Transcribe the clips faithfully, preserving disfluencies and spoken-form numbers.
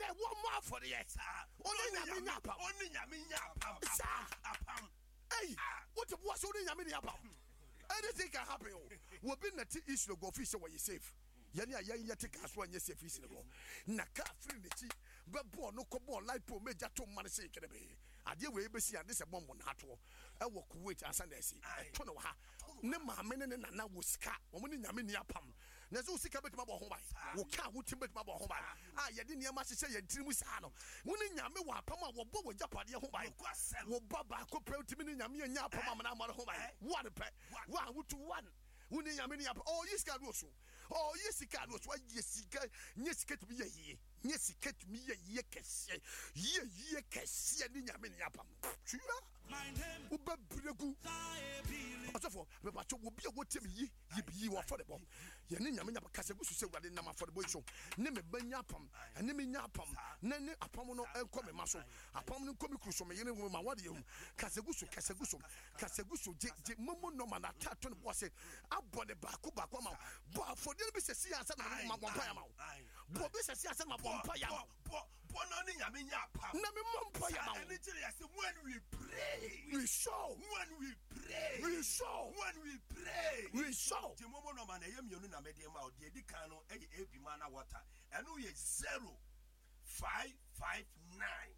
na one more for the yes only nyame nyapa only nyame nyapa sa apam hey what was only nyame nyapa anything can happen we be na issue go fish where you safe yani ayan ya take aso anya safe issue go na ka free na chi be ball no ko ball light pro meja to man say kede be ade we be si ade se bomb na ato e wo Kuwait asan da si to no ha ne ma me ne na na wo sika wo ne nyame ni apam na so sika betima bo ho bai wo ka wo tim betima bo ho bai ah ye de niam ahye ye ntirimu sa no wo ne nyame wo apam a wo bo wo japade ho bai wo baba ko pre timi ne nyame nya apam am na mo ho bai one pe one wo to one wuni nyame ni apam oh yes ka do so oh yes ka do so yes ka yes ka to be ye yes ka to be ye kese ye ye kese ni nyame ni apam my name ubabregu asofo me ba cho obi a wotem yi yi bi yi wo for the bomb ye ni nyame nyapa kase gusu se wade na ma for the boy so ne me banya apam ne me nya apam na ne apam no enko me maso apam no nkomi kruso me yene ma wade yum kase gusu kase gusu kase gusu je je momo no ma na tato ne bo se abone ba ko ba ko ma bo for the be se si ansa na ma bompa ya ma bo be se si ansa na ma bompa ya ma bo bo no ni nyame nya apam na me bompa ya ma ene tire yase when we pray we show when we pray we show when we pray we show je momo no ma na yem yonu na me de ma o de di kan no e ebi ma na water eno ye zero five five nine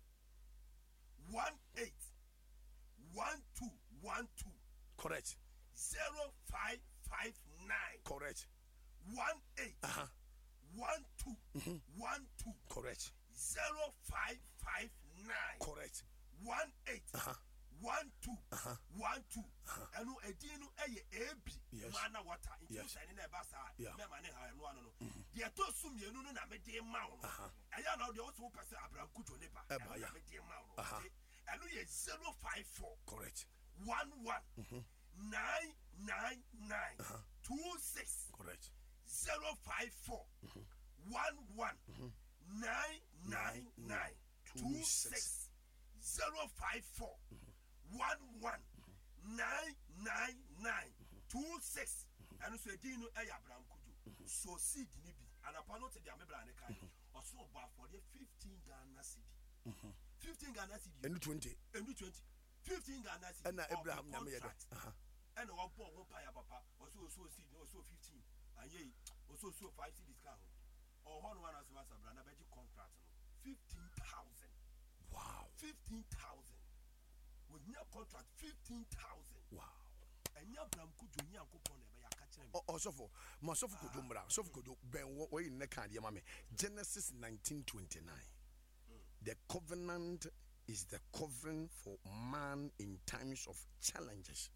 one eight one two one two correct zero five five nine correct one eight uh-huh one two mm-hmm. one two correct zero five five nine correct one eight uh-huh one two uh-huh. one two eno edin no eye ebi mana water into shine na eba sa me ma ne ha eno ano no de to sum yenu no na me de ma wo eya na de wo so pese abram kujo ne ba na me de ma wo eno ye zero five four correct one one nine nine nine two six correct zero five four one one nine nine nine two six zero five four one one nine nine nine two six and so edin no e Abraham Kujo so seed ni bi anapa no te de amebra ne kai oso oba for the fifteen Ghana cedi fifteen Ghana cedi and twenty and twenty fifteen Ghana cedi and Abraham nyame ye uh-huh and o bo wo pa ya papa oso so seed no so fifteen and ye oso so five cedis ka ho o ho no one as was Abraham na be contract no fifteen thousand. Wow. fifteen thousand. With your contract, fifteen thousand. Wow. And your Bram could do Yanko Pone by a catcher. Oh, so for myself could do Mra, so could do Ben way in the candy, mammy. Genesis nineteen twenty nine. The covenant is the covering for man in times of challenges.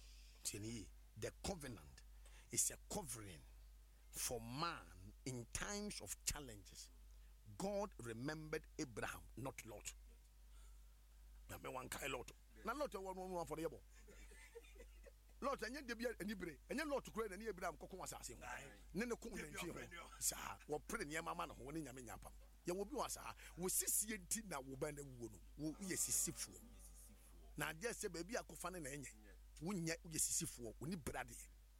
The covenant is a covering for man in times of challenges. God remembered Abraham, not Lot. Na me wan kai Lot. Na Lot won won for the yebo. Lot anya de bia ani bre. Anya Lot kura na ni Abraham kokon asase ho. Ne ne ko nti ho. Sa wo pre ne mama no ho ne nyame nyapam. Ye wo bi wasa wo sisie nti na wo ba na wuo no. Wo ye sisifuo. Na je se ba bi akofa ne na enye. Wo nya ye sisifuo, wo ni brade.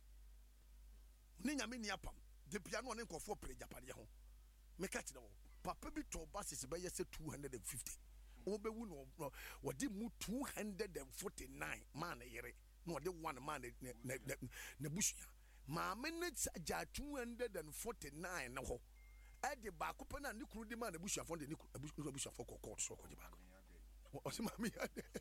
Ne nyame nyapam. De bia no ne nkofo pre japade ho. Me catch the papa bi to basis be yes two hundred fifty obe wu no wodi mu two hundred forty-nine man yere no wodi one man na na bushia ma me ne ja two hundred forty-nine na ho e de ba ko pe na ne kuru di man na bushia fo de ne bushia fo ko court so ko di ba ko o se ma mi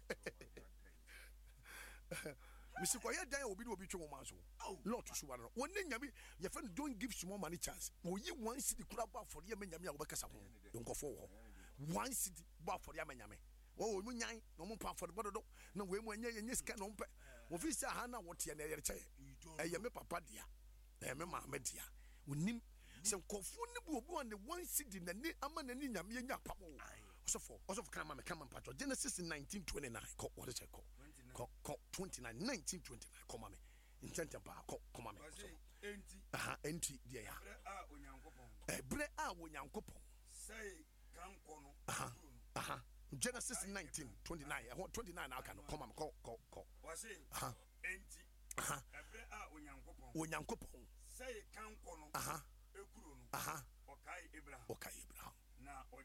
Mister Koya dan obi no obi twa mo so lot so wa no won nyame ye fa don't give small money chance wo yi one city kura ba for ye nyame a wo bekasa ho nkofo ho one city ba for ye nyame wo mu nyan no mo pa for bododo na we mu anya ye sika no mpe wo fi sa ha na wo te na ye che e ye me papa dia e me ma me dia wonim se nkofo ne bu obi on the one city na ni ama na ni nyame nya pamo so for also for come come and patro Genesis nineteen twenty-nine ko what is it called ko twenty-nine nineteen twenty-nine come me intend pa ko come me enti aha enti dia ya a onyankopon eh bre a onyankopon say kan ko no aha Genesis nineteen twenty-nine twenty-nine now can come ko ko ko was say aha enti aha bre a onyankopon onyankopon say kan ko no aha ekuru no aha okai Abraham okai Abraham na